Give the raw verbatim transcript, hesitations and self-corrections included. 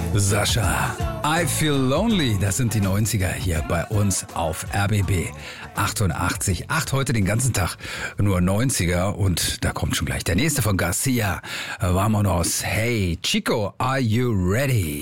Sascha, I Feel Lonely, das sind die neunziger hier bei uns auf R B B achtundachtzig Komma acht. Heute den ganzen Tag nur neunziger und da kommt schon gleich der nächste von Garcia. Vamonos. Hey Chico, are you ready?